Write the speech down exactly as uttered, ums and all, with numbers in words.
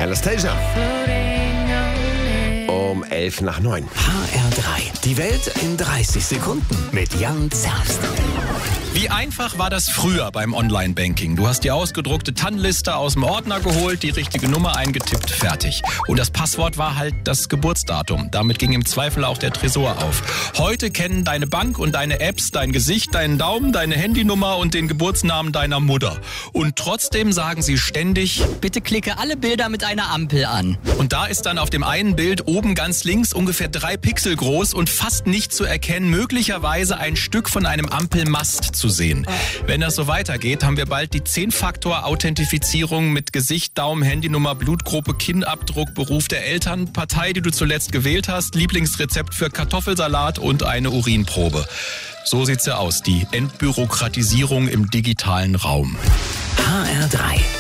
Anastasia. Um elf nach neun. H R drei. Die Welt in dreißig Sekunden mit Jan Zerst. Wie einfach war das früher beim Online-Banking? Du hast die ausgedruckte T A N-Liste aus dem Ordner geholt, die richtige Nummer eingetippt, fertig. Und das Passwort war halt das Geburtsdatum. Damit ging im Zweifel auch der Tresor auf. Heute kennen deine Bank und deine Apps dein Gesicht, deinen Daumen, deine Handynummer und den Geburtsnamen deiner Mutter. Und trotzdem sagen sie ständig: Bitte klicke alle Bilder mit einer Ampel an. Und da ist dann auf dem einen Bild oben ganz links ungefähr drei Pixel groß und fast nicht zu erkennen, möglicherweise ein Stück von einem Ampelmast zu sehen. Wenn das so weitergeht, haben wir bald die zehn-Faktor-Authentifizierung mit Gesicht, Daumen, Handynummer, Blutgruppe, Kinnabdruck, Beruf der Eltern, Partei, die du zuletzt gewählt hast, Lieblingsrezept für Kartoffelsalat und eine Urinprobe. So sieht's ja aus, die Entbürokratisierung im digitalen Raum. H R drei.